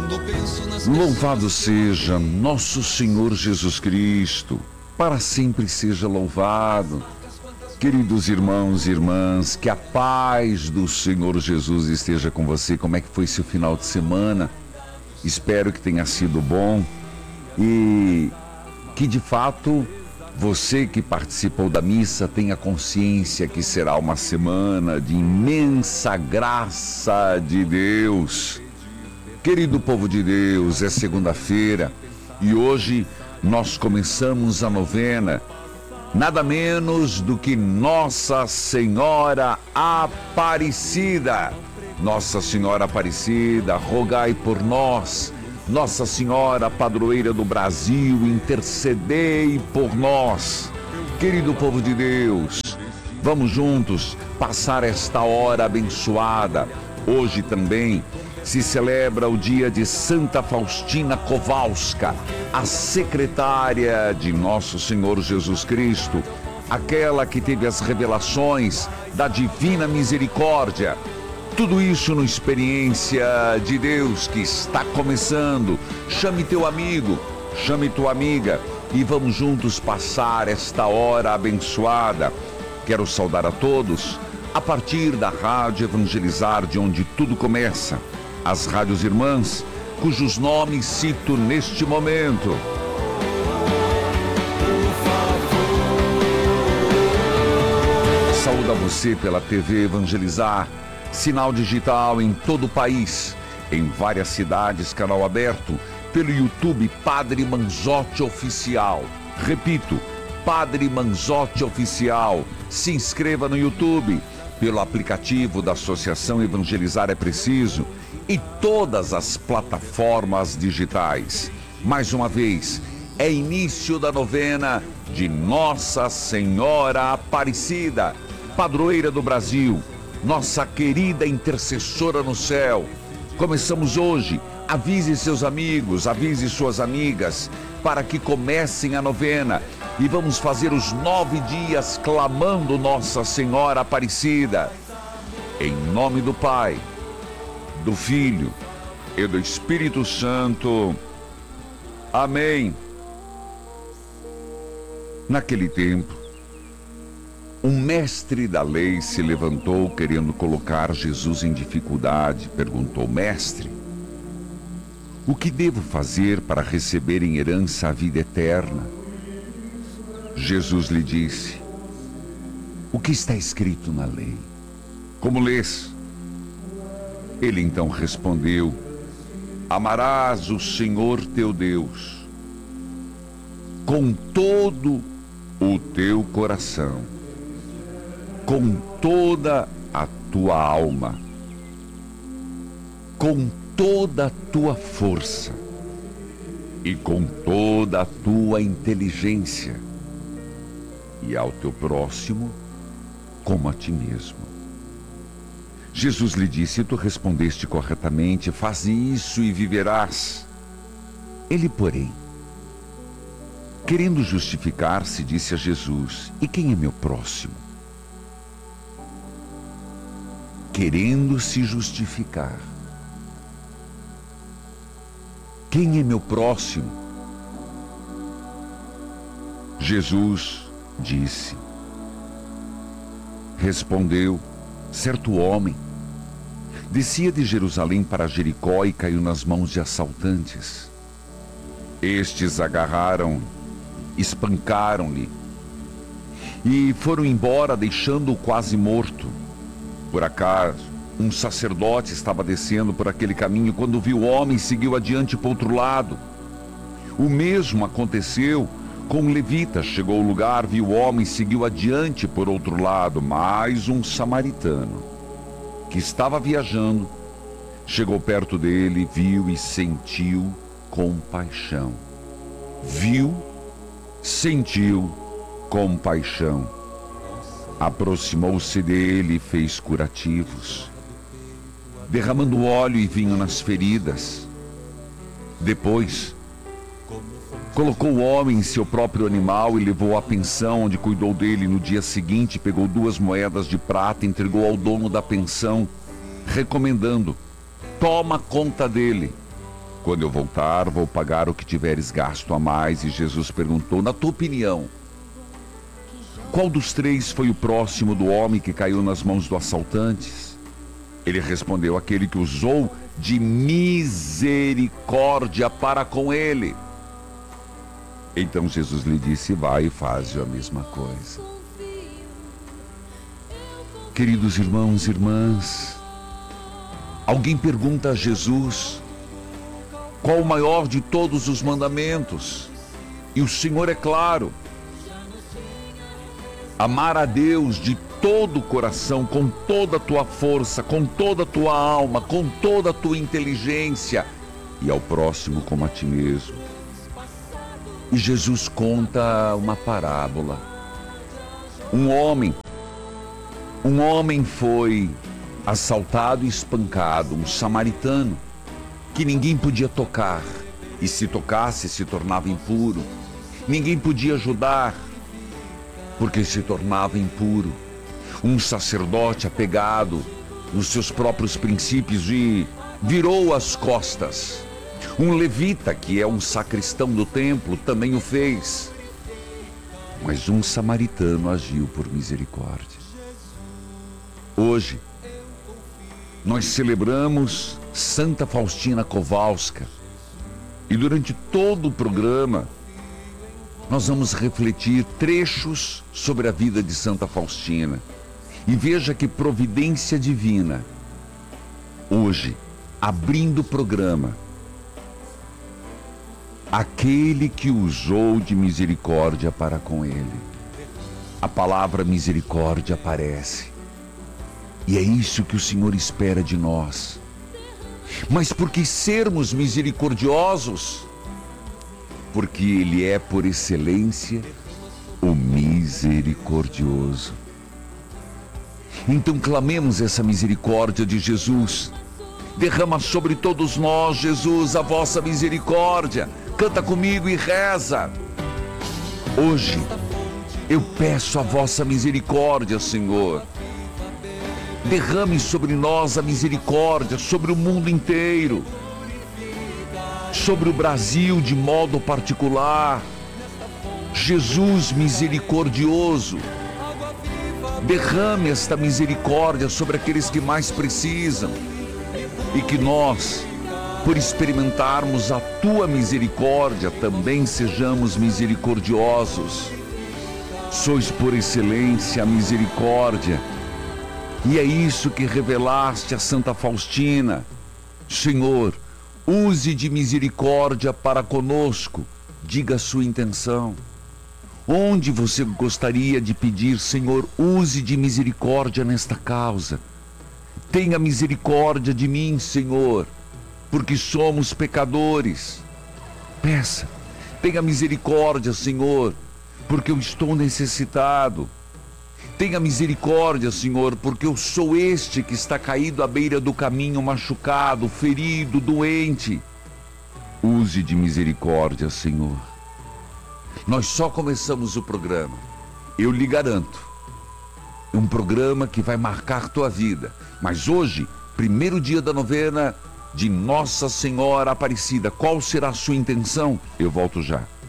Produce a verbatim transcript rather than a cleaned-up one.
Louvado seja nosso Senhor Jesus Cristo, para sempre seja louvado. Queridos irmãos e irmãs, que a paz do Senhor Jesus esteja com você. Como é que foi seu final de semana? Espero que tenha sido bom e que de fato você que participou da missa tenha consciência que será uma semana de imensa graça de Deus. Querido povo de Deus, é segunda-feira e hoje nós começamos a novena, nada menos do que Nossa Senhora Aparecida. Nossa Senhora Aparecida, rogai por nós. Nossa Senhora, padroeira do Brasil, intercedei por nós. Querido povo de Deus, vamos juntos passar esta hora abençoada. Hoje também se celebra o dia de Santa Faustina Kowalska, a secretária de Nosso Senhor Jesus Cristo, aquela que teve as revelações da Divina Misericórdia. Tudo isso no Experiência de Deus que está começando. Chame teu amigo, chame tua amiga e vamos juntos passar esta hora abençoada. Quero saudar a todos a partir da Rádio Evangelizar, de onde tudo começa. As rádios irmãs, cujos nomes cito neste momento. Saúdo a você pela T V Evangelizar, sinal digital em todo o país, em várias cidades, canal aberto, pelo YouTube Padre Manzotti Oficial. Repito, Padre Manzotti Oficial. Se inscreva no YouTube, pelo aplicativo da Associação Evangelizar é Preciso e todas as plataformas digitais. Mais uma vez, é início da novena de Nossa Senhora Aparecida, padroeira do Brasil, nossa querida intercessora no céu. Começamos hoje. Avise seus amigos, avise suas amigas, para que comecem a novena. E vamos fazer os nove dias clamando Nossa Senhora Aparecida. Em nome do Pai, do Filho e do Espírito Santo. Amém. Naquele tempo, um mestre da lei se levantou querendo colocar Jesus em dificuldade. Perguntou: Mestre, o que devo fazer para receber em herança a vida eterna? Jesus lhe disse: o que está escrito na lei? Como lês? Ele então respondeu: amarás o Senhor teu Deus com todo o teu coração, com toda a tua alma, com toda a tua força e com toda a tua inteligência, e ao teu próximo como a ti mesmo. Jesus lhe disse: tu respondeste corretamente, faze isso e viverás. Ele, porém, querendo justificar-se, disse a Jesus: e quem é meu próximo? Querendo se justificar: quem é meu próximo? Jesus disse, respondeu: certo homem descia de Jerusalém para Jericó e caiu nas mãos de assaltantes. Estes agarraram, espancaram-lhe e foram embora, deixando-o quase morto. Por acaso, um sacerdote estava descendo por aquele caminho quando viu o homem e seguiu adiante para o outro lado. O mesmo aconteceu com um levita. Chegou ao lugar, viu o homem e seguiu adiante por outro lado. Mas um samaritano, que estava viajando, chegou perto dele, viu e sentiu compaixão. Viu, sentiu compaixão. Aproximou-se dele e fez curativos, derramando óleo e vinho nas feridas. Depois, colocou o homem em seu próprio animal e levou à pensão, onde cuidou dele. No dia seguinte, pegou duas moedas de prata e entregou ao dono da pensão, recomendando: toma conta dele. Quando eu voltar, vou pagar o que tiveres gasto a mais. E Jesus perguntou: na tua opinião, qual dos três foi o próximo do homem que caiu nas mãos dos assaltantes? Ele respondeu: aquele que usou de misericórdia para com ele. Então Jesus lhe disse: vai e faz a mesma coisa. Queridos irmãos e irmãs, alguém pergunta a Jesus qual o maior de todos os mandamentos, e o Senhor é claro: amar a Deus de todo o coração, com toda a tua força, com toda a tua alma, com toda a tua inteligência, e ao próximo como a ti mesmo. E Jesus conta uma parábola. Um homem, um homem foi assaltado e espancado, um samaritano, que ninguém podia tocar, e se tocasse se tornava impuro. Ninguém podia ajudar, porque se tornava impuro. Um sacerdote apegado nos seus próprios princípios e virou as costas. Um levita, que é um sacristão do templo, também o fez. Mas um samaritano agiu por misericórdia. Hoje, nós celebramos Santa Faustina Kowalska, e durante todo o programa nós vamos refletir trechos sobre a vida de Santa Faustina. E veja que providência divina. Hoje, abrindo o programa, aquele que usou de misericórdia para com ele. A palavra misericórdia aparece. E é isso que o Senhor espera de nós. Mas por que sermos misericordiosos? Porque Ele é, por excelência, o misericordioso. Então clamemos essa misericórdia de Jesus. Derrama sobre todos nós, Jesus, a vossa misericórdia. Canta comigo e reza. Hoje eu peço a vossa misericórdia, Senhor. Derrame sobre nós a misericórdia, sobre o mundo inteiro, sobre o Brasil de modo particular. Jesus misericordioso, derrame esta misericórdia sobre aqueles que mais precisam, e que nós, por experimentarmos a tua misericórdia, também sejamos misericordiosos. Sois por excelência a misericórdia, e é isso que revelaste a Santa Faustina. Senhor, use de misericórdia para conosco. Diga a sua intenção. Onde você gostaria de pedir: Senhor, use de misericórdia nesta causa. Tenha misericórdia de mim, Senhor, porque somos pecadores. Peça. Tenha misericórdia, Senhor, porque eu estou necessitado. Tenha misericórdia, Senhor, porque eu sou este que está caído à beira do caminho, machucado, ferido, doente. Use de misericórdia, Senhor. Nós só começamos o programa. Eu lhe garanto, é um programa que vai marcar tua vida. Mas hoje, primeiro dia da novena de Nossa Senhora Aparecida, qual será a sua intenção? Eu volto já.